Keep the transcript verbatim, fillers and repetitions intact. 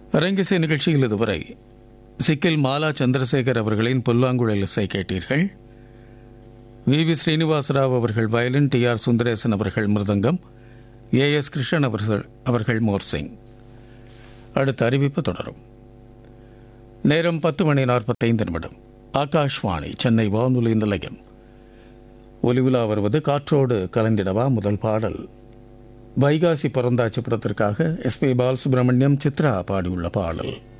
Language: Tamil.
அரங்கிசை நிகழ்ச்சியில் இதுவரை சிக்கில் மாலா சந்திரசேகர் அவர்களின் புல்லாங்குழல் இசை கேட்டீர்கள். வி வி ஸ்ரீனிவாசராவ் அவர்கள் வயலின், டி ஆர் சுந்தரேசன் அவர்கள் மிருதங்கம், ஏ எஸ் கிருஷ்ணன் அவர்கள் அவர்கள் மோர்சிங். அடுத்த அறிவிப்பு தொடரும். நேரம் பத்து மணி நாற்பத்தைந்து நிமிடம். ஆகாஷ்வாணி சென்னை வானொலி நிலையம். ஒலிவிழா வருவது காற்றோடு கலந்திடவா. முதல் பாடல் வைகாசி பிறந்தாச்சு படத்திற்காக எஸ் பி பாலசுப்ரமணியம், சித்ரா பாடியுள்ள பாடல்.